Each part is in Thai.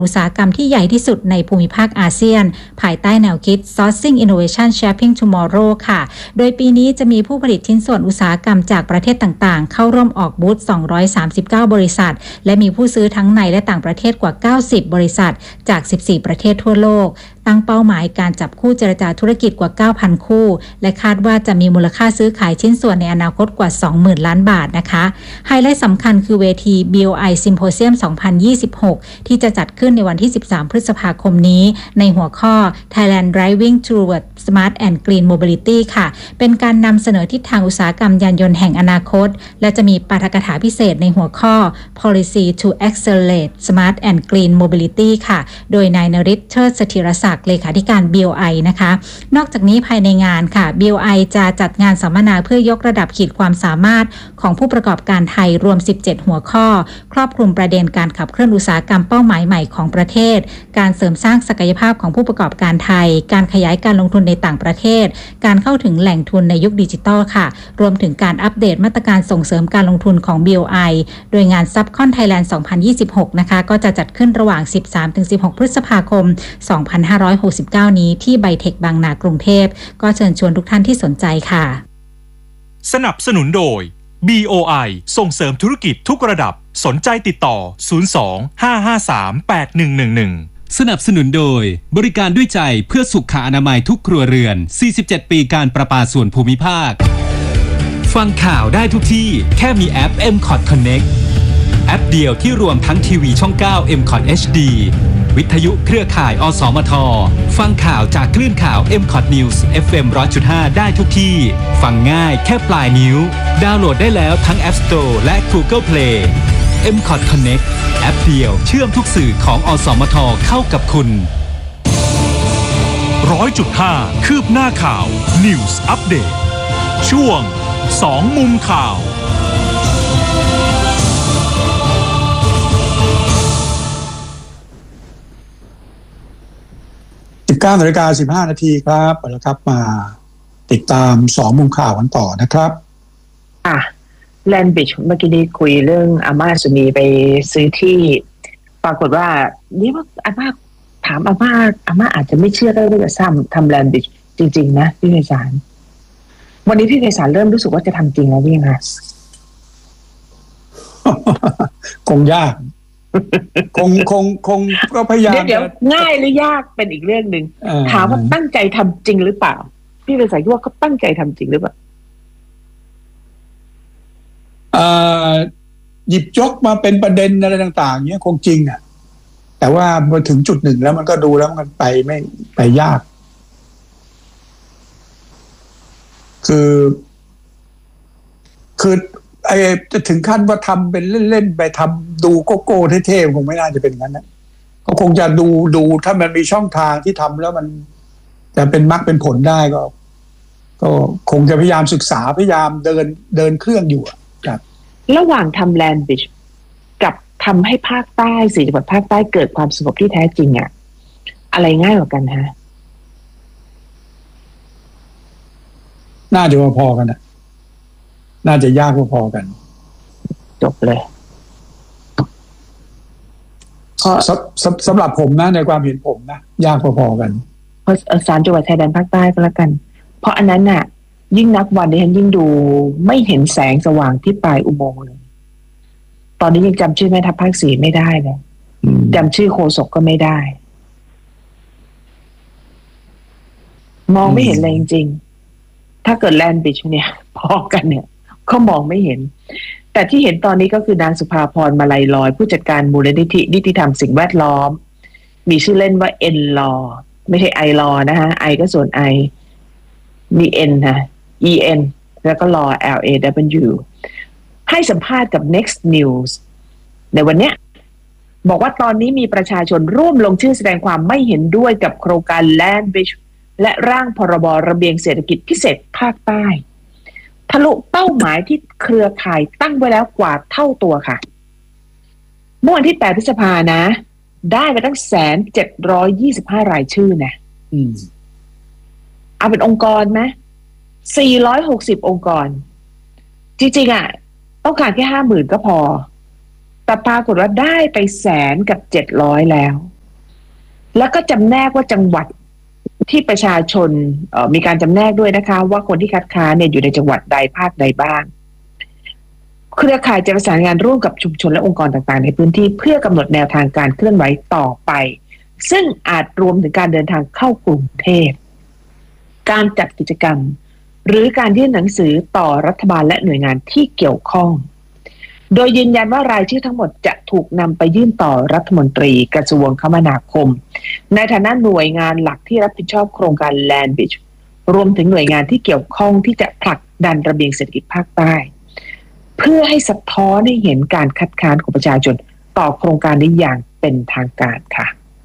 อุตสาหกรรมที่ใหญ่ที่สุดในภูมิภาคอาเซียนภายใต้แนวคิด Sourcing Innovation Shaping Tomorrow ค่ะโดยปีนี้จะมีผู้ผลิตชิ้นส่วนอุตสาหกรรมจากประเทศต่างๆเข้าร่วมออกบูธ239 บริษัทและมีผู้ซื้อทั้งในและต่างประเทศกว่า 90 บริษัทจาก14 ประเทศทั่วโลกตั้งเป้าหมายการจับคู่เจรจาธุรกิจกว่า 9,000 คู่และคาดว่าจะมีมูลค่าซื้อขายชิ้นส่วนในอนาคตกว่า 20,000 ล้านบาทนะคะไฮไลท์สำคัญคือเวที BOI Symposium 2026 ที่จะจัดขึ้นในวันที่ 13 พฤษภาคมนี้ในหัวข้อ Thailand Driving Toward Smart and Green Mobility ค่ะเป็นการนำเสนอทิศทางอุตสาหกรรมยานยนต์แห่งอนาคตและจะมีปาฐกถาพิเศษในหัวข้อ Policy to Accelerate Smart and Green Mobility ค่ะโดยนายนฤทธิ์เชิดสถิรศักดิ์เลขาธิการ BOI นะคะนอกจากนี้ภายในงานค่ะ BOI จะจัดงานสัมมนาเพื่อยกระดับขีดความสามารถของผู้ประกอบการไทยรวม 17 หัวข้อครอบคลุมประเด็นการขับเคลื่อนอุตสาหกรรมเป้าหมายใหม่ของประเทศการเสริมสร้างศักยภาพของผู้ประกอบการไทยการขยายการลงทุนในต่างประเทศการเข้าถึงแหล่งทุนในยุคดิจิทัลค่ะรวมถึงการอัปเดตมาตรการส่งเสริมการลงทุนของ BOI โดยงาน Subcon Thailand 2026 นะคะก็จะจัดขึ้นระหว่าง 13-16 พฤษภาคม 2569 นี้ที่ไบเทคบางนากรุงเทพก็เชิญชวนทุกท่านที่สนใจค่ะสนับสนุนโดย BOI ส่งเสริมธุรกิจทุกระดับสนใจติดต่อ 02-553-8111 สนับสนุนโดยบริการด้วยใจเพื่อสุขอนามัยทุกครัวเรือน 47 ปีการประปาส่วนภูมิภาค ฟังข่าวได้ทุกที่แค่มีแอป MCOT Connect แอปเดียวที่รวมทั้งทีวีช่อง 9 MCOT HD วิทยุเครือข่ายอสมทฟังข่าวจากคลื่นข่าว MCOT News FM 100.5 ได้ทุกที่ฟังง่ายแค่ปลายนิ้วดาวน์โหลดได้แล้วทั้ง App Store และ Google Play MCOT Connect แอปเดียวเชื่อมทุกสื่อของอสมทเข้ากับคุณ 100.5 คืบหน้าข่าว News Update ช่วง2มุมข่าว 19:15 น.ครับแล้วครับมาติดตาม2มุมข่าวกันต่อนะครับแลนด์บริดจ์เมื่อกี้นี้คุยเรื่องอาม่าสุนีไปซื้อที่ปรากฏว่านี่ว่าอาม่าถามอาม่าอาจจะไม่เชื่อได้ว่าจะทำแลนด์บริดจ์จริงๆนะพี่ไพศาลวันนี้พี่ไพศาลเริ่มรู้สึกว่าจะทำจริงแล้วพี่คะคงยากคงก็พยายามเดี๋ยวง่ายหรือยากเป็นอีกเรื่องนึงถามว่าตั้งใจทำจริงหรือเปล่าพี่ไพศาลคิดว่าเขาตั้งใจทำจริงหรือเปล่าหยิบยกมาเป็นประเด็นอะไรต่างๆเนี้ยคงจริงอ่ะแต่ว่าพอถึงจุดหนึ่งแล้วมันก็ดูแล้วมันไปยากคือจะถึงขั้นว่าทำเป็นเล่นๆไปทำดูโกโก้เท่ๆคงไม่น่าจะเป็นงั้นนะก็คงจะดูถ้ามันมีช่องทางที่ทำแล้วมันจะเป็นมรรคเป็นผลได้ก็คงจะพยายามศึกษาพยายามเดินเครื่องอยู่ครับระหว่างทำแลนด์บริดจ์กับทำให้ภาคใต้4จังหวัดภาคใต้เกิดความสงบที่แท้จริงอะอะไรง่ายกว่ากันฮะน่าจะพอกันนะน่าจะยากพอกันจบเลยสำหรับผมนะในความเห็นผมนะยากพอกันเพราะ3จังหวัดชายแดนภาคใต้ก็แล้วกันเพราะอันนั้นน่ะยิ่งนับวันดิฉันยิ่งดูไม่เห็นแสงสว่างที่ปลายอุโมงค์เลยตอนนี้ยังจำชื่อแม่ทัพภาค4ไม่ได้เลยจำชื่อโฆษกก็ไม่ได้มองไม่เห็นเลยจริงๆถ้าเกิดแลนด์บริดจ์เนี่ยพอกันเนี่ยเขามองไม่เห็นแต่ที่เห็นตอนนี้ก็คือนางสุภาพรมาลัยลอยผู้จัดการมูลนิธินิติธรรมสิ่งแวดล้อมมีชื่อเล่นว่าเอ็นลอไม่ใช่ไอลอนะฮะไอก็ส่วนไอมี N นะ EN แล้วก็ law LAW ให้สัมภาษณ์กับ Next News ในวันเนี้ยบอกว่าตอนนี้มีประชาชนร่วมลงชื่อแสดงความไม่เห็นด้วยกับโครงการ Land Bridge และร่างพรบระเบียงเศรษฐกิจพิเศษภาคใต้ทะลุเป้าหมายที่เครือข่ายตั้งไว้แล้วกว่าเท่าตัวค่ะเมื่อวันที่8 พฤษภานะได้ไปตั้ง1,725 รายชื่อนะเอาเป็นองค์กรไหม460 องค์กรจริงๆอ่ะต้องการแค่ 50,000 ก็พอแต่ปรากฏว่าได้ไป100,000 กับ 700แล้วแล้วก็จำแนกว่าจังหวัดที่ประชาชนมีการจำแนกด้วยนะคะว่าคนที่คัดค้านเนี่ยอยู่ในจังหวัดใดภาคใดบ้างเครือข่ายจะประสานงานร่วมกับชุมชนและองค์กรต่างๆในพื้นที่เพื่อกำหนดแนวทางการเคลื่อนไหวต่อไปซึ่งอาจรวมถึงการเดินทางเข้ากรุงเทพการจัดกิจกรรมหรือการยื่นหนังสือต่อรัฐบาลและหน่วยงานที่เกี่ยวข้องโดยยืนยันว่ารายชื่อทั้งหมดจะถูกนำไปยื่นต่อรัฐมนตรีกระทรวงคมนาคมในฐานะหน่วยงานหลักที่รับผิดชอบโครงการ Land Bridge รวมถึงหน่วยงานที่เกี่ยวข้องที่จะผลักดันระเบียงเศรษฐกิจภาคใต้เพื่อให้สะท้อนให้เห็นการคัดค้านของประชาชนต่อโครงการนี้อย่างเป็นทางการค่ะ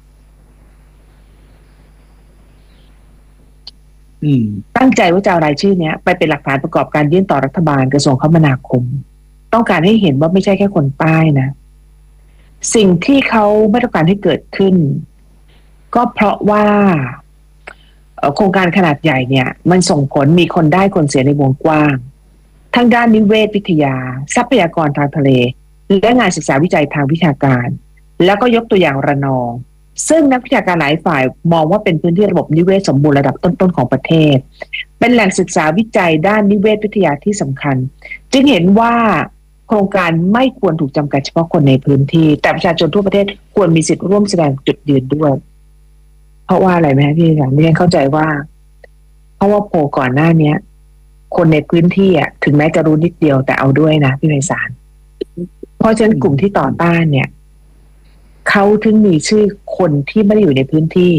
ตั้งใจว่าจะเอารายชื่อนี้ไปเป็นหลักฐานประกอบการยื่นต่อรัฐบาลกระทรวงคมนาคมต้องการให้เห็นว่าไม่ใช่แค่คนใต้นะสิ่งที่เขาไม่ต้องการให้เกิดขึ้นก็เพราะว่าโครงการขนาดใหญ่เนี่ยมันส่งผลมีคนได้คนเสียในวงกว้างทั้งด้านนิเวศวิทยาทรัพยากรทางทะเลและงานศึกษาวิจัยทางวิชาการแล้วก็ยกตัวอย่างระนองซึ่งนักวิชาการหลายฝ่ายมองว่าเป็นพื้นที่ระบบนิเวศสมบูรณ์ระดับต้นๆของประเทศเป็นแหล่งศึกษาวิจัยด้านนิเวศวิทยาที่สำคัญจึงเห็นว่าโครงการไม่ควรถูกจำกัดเฉพาะคนในพื้นที่แต่ประชาชนทั่วประเทศควรมีสิทธิ์ร่วมแสดงจุดยืนด้วยเพราะว่าอะไรไหมพี่อาจารย์ไม่เข้าใจว่าเพราะว่าโพลก่อนหน้านี้คนในพื้นที่อ่ะถึงแม้จะรู้นิดเดียวแต่เอาด้วยนะพี่ไพศาลเพราะฉะนั้นกลุ่มที่ต่อต้านเนี่ยเขาถึงมีชื่อคนที่ไม่ได้อยู่ในพื้นที่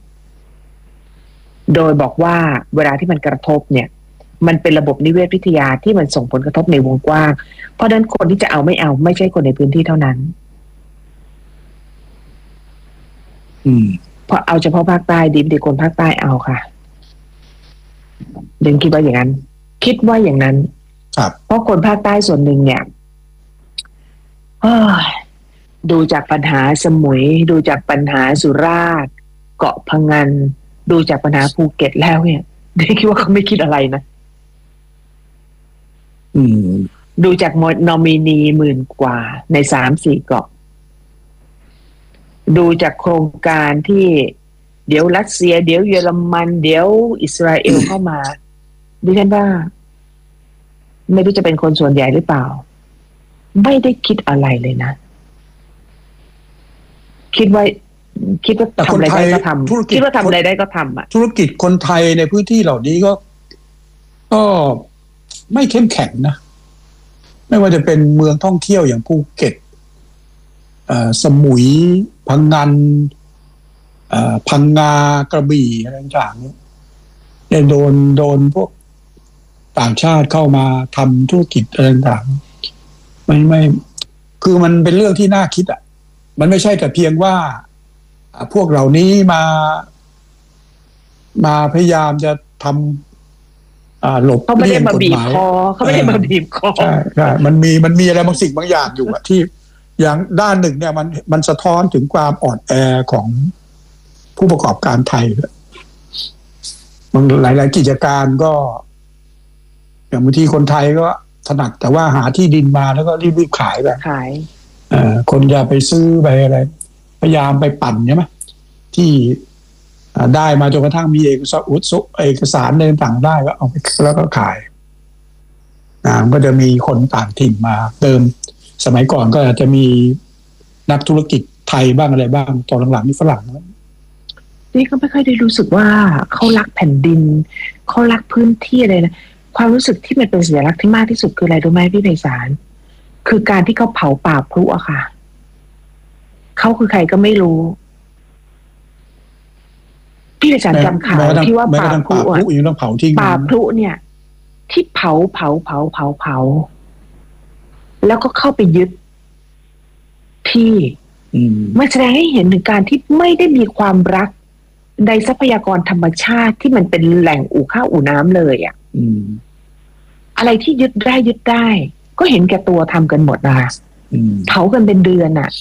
โดยบอกว่าเวลาที่มันกระทบเนี่ยมันเป็นระบบนิเวศวิทยาที่มันส่งผลกระทบในวงกว้างเพราะฉะนั้นคนที่จะเอาไม่ใช่คนในพื้นที่เท่านั้นเพราะเอาเฉพาะภาคใต้ดิบดีคนภาคใต้เอาค่ะเดนคิดว่าอย่างนั้นครับเพราะคนภาคใต้ส่วนหนึ่งเนี่ยดูจากปัญหาสมุยดูจากปัญหาสุราษฎร์เกาะพะงันดูจากปัญหาภูเก็ตแล้วเนี่ยเดนคิดว่าเขาไม่คิดอะไรนะดูจากนอมินี10,000 กว่าใน 3-4 เกาะดูจากโครงการที่เดี๋ยวรัสเซียเดี๋ยวเยอรมันเดี๋ยวอิสราเอลเข้ามาดิฉันว่าไม่รู้จะเป็นคนส่วนใหญ่หรือเปล่าไม่ได้คิดอะไรเลยนะคิดว่าทำอะไรได้ก็ทำคิดว่าทำอะไรได้ก็ทำอ่ะธุรกิจคนไทยในพื้นที่เหล่านี้ก็ไม่เข้มแข็งนะไม่ว่าจะเป็นเมืองท่องเที่ยวอย่างภูเก็ตสมุยพังงานพังงากระบี่อะไรต่างๆเนี่ยโดนพวกต่างชาติเข้ามาทำธุรกิจอะไรต่างๆไม่คือมันเป็นเรื่องที่น่าคิดอ่ะมันไม่ใช่แต่เพียงว่าพวกเหล่านี้มาพยายามจะทำหลบเลี่ยงกฎหมายเขาไม่ได้มาบีบคอใช่มันมีอะไรบางสิ่งบางอย่างอยู่อะที่อย่างด้านหนึ่งเนี่ยมันสะท้อนถึงความอ่อนแอของผู้ประกอบการไทยบางหลายกิจการก็อย่างบางทีคนไทยก็ถนัดแต่ว่าหาที่ดินมาแล้วก็รีบขายแบบคนจะไปซื้อไปอะไรพยายามไปปั่นใช่ไหมที่ได้มาจนกระทั่งมีเอกสารอะไรต่างๆได้ก็เอาไปแล้วก็ขายก็จะมีคนต่างถิ่นมาเติมสมัยก่อนก็อาจจะมีนักธุรกิจไทยบ้างอะไรบ้างตอนหลังๆนี่ฝรั่งนี่ก็ไม่ค่อยได้รู้สึกว่าเขารักแผ่นดินเขารักพื้นที่อะไรนะความรู้สึกที่มันเป็นสัญลักษณ์ที่มากที่สุดคืออะไรรู้ไหมพี่ไพศาลคือการที่เขาเผาป่าพลุอะค่ะเขาคือใครก็ไม่รู้พี่ไพศาลจำข่าวที่ว่าป่าพลุป่าพลุเนี่ยที่เผาแล้วก็เข้าไปยึดที่มันแสดงให้เห็นถึงการที่ไม่ได้มีความรักในทรัพยากรธรรมชาติที่มันเป็นแหล่งอู่ข้าวอู่น้ำเลยอ่ะอะไรที่ยึดได้ก็เห็นแก่ตัวทำกันหมดนะคะเผากันเป็นเดือนอ่ะ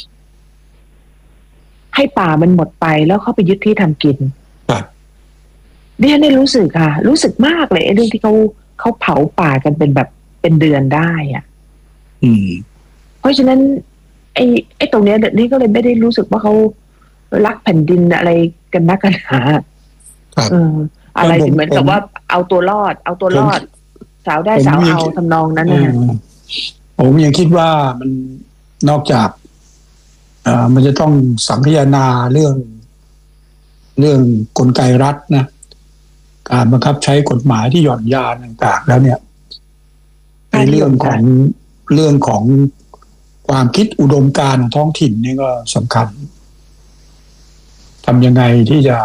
ให้ป่ามันหมดไปแล้วเข้าไปยึดที่ทำกินดิฉันได้รู้สึกค่ะรู้สึกมากเลยไอ้เรื่องที่เขาเผาป่ากันเป็นแบบเป็นเดือนได้อ่ะเพราะฉะนั้นไอ้ตรงเนี้ยนี่ก็เลยไม่ได้รู้สึกว่าเขารักแผ่นดินอะไรกันนักกันหนาครับอะไรเหมือนกับว่าเอาตัวรอดสาวได้สาวเอาทำนองนั้นนะผมยังคิดว่ามันนอกจากมันจะต้องสังคายนาเรื่องกลไกรัฐนะการบังคับใช้กฎหมายที่หย่อนยานต่างๆแล้วเนี่ยในเรื่องของความคิดอุดมการณ์ของท้องถิ่นนี่ก็สำคัญทำยังไงที่จะ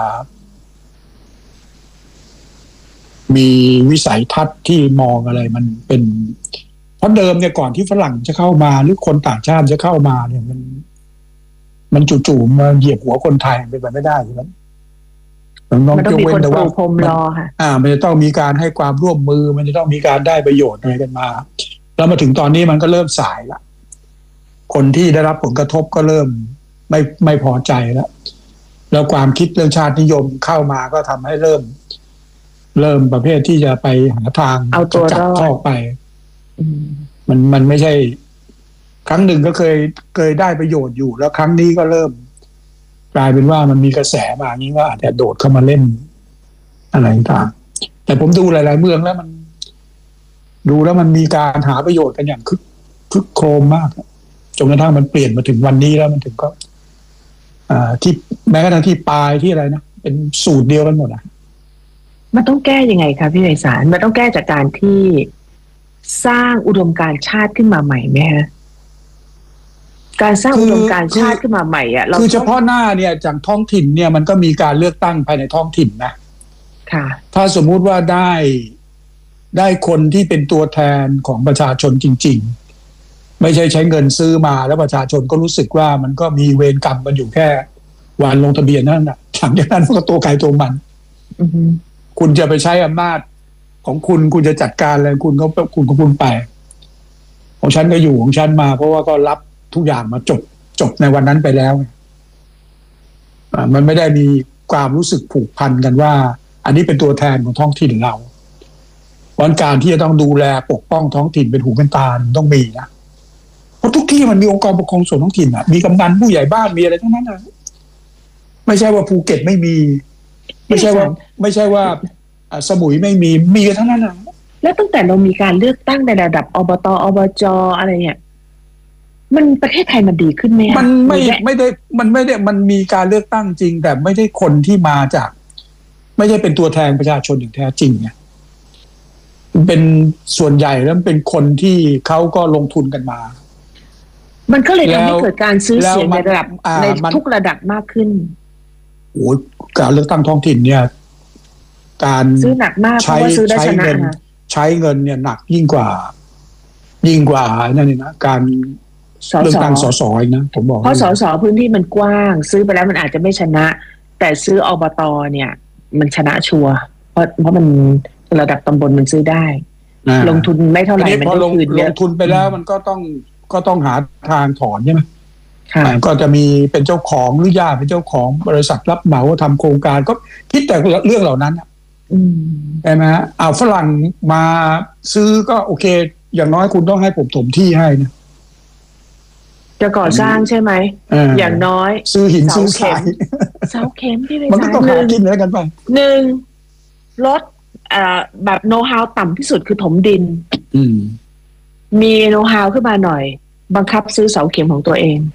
มีวิสัยทัศน์ที่มองอะไรมันเป็นเพราะเดิมเนี่ยก่อนที่ฝรั่งจะเข้ามาหรือคนต่างชาติจะเข้ามาเนี่ยมันจู่ๆมาเหยียบหัวคนไทยเป็นไปไม่ได้ใช่ไหมมันต้องมีคนปูพรมรอค่ะมันจะต้องมีการให้ความร่วมมือมันจะต้องมีการได้ประโยชน์อะไรกันมาแล้วมาถึงตอนนี้มันก็เริ่มสายละคนที่ได้รับผลกระทบก็เริ่มไม่พอใจแล้วความคิดเรื่องชาตินิยมเข้ามาก็ทำให้เริ่มประเภทที่จะไปหาทางเอาตัวรอดเข้าไปมันไม่ใช่ครั้งหนึ่งก็เคยได้ประโยชน์อยู่แล้วครั้งนี้ก็เริ่มกลายเป็นว่ามันมีกระแสมาอย่างนี้ก็อาจจะโดดเข้ามาเล่นอะไรต่างแต่ผมดูหลายๆเมืองแล้วมันมีการหาประโยชน์กันอย่างคึกโครมมากจนกระทั่งมันเปลี่ยนมาถึงวันนี้แล้วมันถึงก็ที่แม้กระทั่งที่ปลายที่อะไรนะเป็นสูตรเดียวกันหมดมันต้องแก้ยังไงคะพี่ไพศาลมันต้องแก้จากการที่สร้างอุดมการณ์ชาติขึ้นมาใหม่ไหมฮะการสร้างอุดมการณ์ชาติขึ้นมาใหม่อ่ะคือเฉพาะหน้าเนี่ยจากท้องถิ่นเนี่ยมันก็มีการเลือกตั้งภายในท้องถิ่นนะค่ะถ้าสมมุติว่าได้คนที่เป็นตัวแทนของประชาชนจริงๆไม่ใช่ใช้เงินซื้อมาแล้วประชาชนก็รู้สึกว่ามันก็มีเวรกรรมกันอยู่แค่วันลงทะเบียนนั่นน่ะหลังจากนั้นก็ตัวใครตัวมันคุณจะไปใช้อำนาจของคุณจะจัดการอะไรคุณไปของฉันก็อยู่ของฉันมาเพราะว่าก็รับทุกอย่างมาจบในวันนั้นไปแล้วมันไม่ได้มีความรู้สึกผูกพันกันว่าอันนี้เป็นตัวแทนของท้องถิ่นเราวันการที่จะต้องดูแลปกป้องท้องถิ่นเป็นหูเป็นตาต้องมีนะเพราะทุกที่มันมีองค์กรปกครองส่วนท้องถิ่นมีกำนันผู้ใหญ่บ้านมีอะไรทั้งนั้นนะไม่ใช่ว่าภูเก็ตไม่มีไม่ใช่ว่าสมุยไม่มีกันทั้งนั้นนะแล้วตั้งแต่เรามีการเลือกตั้งในระดับอบต.อบจ.อะไรเนี่ยมันประเทศไทยมันดีขึ้นไหมมันไม่ได้มันมีการเลือกตั้งจริงแต่ไม่ได้คนที่มาจากไม่ใช่เป็นตัวแทนประชาชนอย่างแท้จริงไงเป็นส่วนใหญ่แล้วเป็นคนที่เขาก็ลงทุนกันมามันก็เลยทำให้เกิดการซื้อเสียงในระดับในทุกระดับมากขึ้นโอ้การเลือกตั้งท้องถิ่นเนี่ยการซื้อหนักมากเพราะว่าซื้อได้ชนะใช้เงินเนี่ยหนักยิ่งกว่านั่นนี่นะการเลือกตั้งสสนะผมบอกเพราะสสพื้นที่มันกว้างซื้อไปแล้วมันอาจจะไม่ชนะแต่ซื้ออบต.เนี่ยมันชนะชัวร์เพราะมันระดับตำบลมันซื้อได้ลงทุนไม่เท่าไหร่มันก็คืนลงทุนไปแล้วมันก็ต้องหาทางถอนใช่ไหมก็จะมีเป็นเจ้าของหรือญาติเป็นเจ้าของบริษัทรับเหมาทำโครงการก็คิดแต่เรื่องเหล่านั้นใช่ไหมเอาฝรั่งมาซื้อก็โอเคอย่างน้อยคุณต้องให้ผมถมที่ให้นะจะก่อสร้างใช่ไหมอย่างน้อยซื้อหินซื้อทรายเสาเข็มที่ไปมันก็ต้องหากินแล้วกันไป 1ลดแบบโน้ตฮาวต่ำที่สุดคือถมดินมีโน้ตฮาวขึ้นมาหน่อยบังคับซื้อเสาเข็มของตัวเอง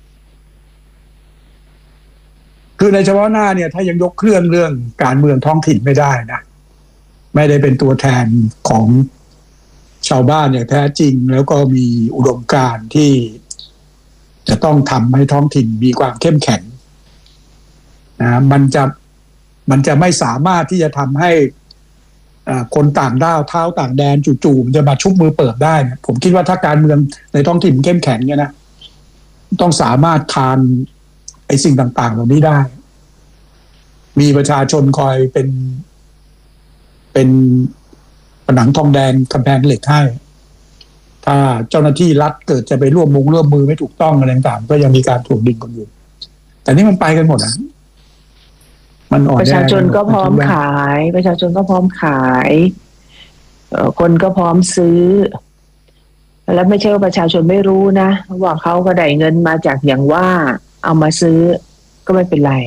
คือในเฉพาะหน้าเนี่ยถ้ายังยกเครื่องเรื่องการเมืองท้องถิ่นไม่ได้นะไม่ได้เป็นตัวแทนของชาวบ้านอย่างแท้จริงแล้วก็มีอุดมการณ์ที่จะต้องทำให้ท้องถิ่นมีความเข้มแข็งนะมันจะไม่สามารถที่จะทำให้คนต่างด้าวเท้าต่างแดนจู่ๆมันจะมาชุบมือเปิดได้นะผมคิดว่าถ้าการเมืองในท้องถิ่นเข้มแข็งเนี่ยนะต้องสามารถทานไอ้สิ่งต่างๆเหล่านี้ได้มีประชาชนคอยเป็นผนังทองแดงกำแพงเหล็กให้ถ้าเจ้าหน้าที่รัฐเกิดจะไปร่วมมือไม่ถูกต้องอะไรต่างๆก็ยังมีการถ่วงดุลกันอยู่แต่นี่มันไปกันหมดมันอ่อนแอประชาชนก็พร้อมขายคนก็พร้อมซื้อแล้วไม่ใช่ว่าประชาชนไม่รู้นะว่าเขาก็ได้เงินมาจากอย่างว่าเอามาซื้อก็ไม่เป็นไร